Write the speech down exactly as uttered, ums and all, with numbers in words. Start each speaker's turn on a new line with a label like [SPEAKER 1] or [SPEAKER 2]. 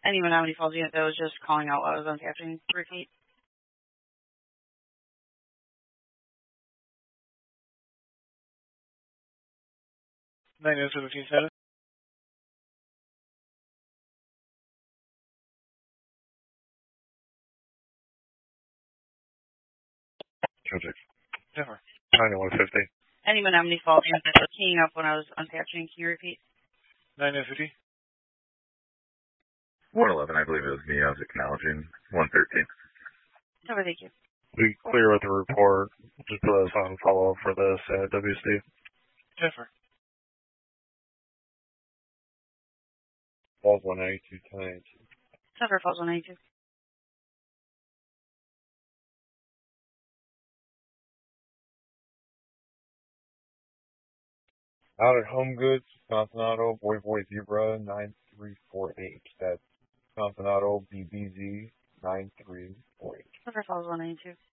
[SPEAKER 1] Anyone have any falls unit that was just calling out what I was on captain? Repeat.
[SPEAKER 2] nine oh seventeen status.
[SPEAKER 3] Subject.
[SPEAKER 2] Never.
[SPEAKER 3] ninety-one fifty.
[SPEAKER 1] Anyone have any falls unit that was keying up when I was on captain? Can you repeat?
[SPEAKER 2] nine oh fifty.
[SPEAKER 4] one eleven, I believe it was me. I was acknowledging one thirteen.
[SPEAKER 1] Never, thank you.
[SPEAKER 3] We clear with the report. Just put us on follow-up for this at W C.
[SPEAKER 2] Never.
[SPEAKER 3] Falls one eighty-two, ten eighty-two.
[SPEAKER 1] Never falls one eighty-two.
[SPEAKER 3] Out at Home Goods, Wisconsin Auto, Boy Boy Zebra, nine three four eight. That's Wisconsin Auto, B B Z, nine three four eight.
[SPEAKER 1] Never falls one eighty-two.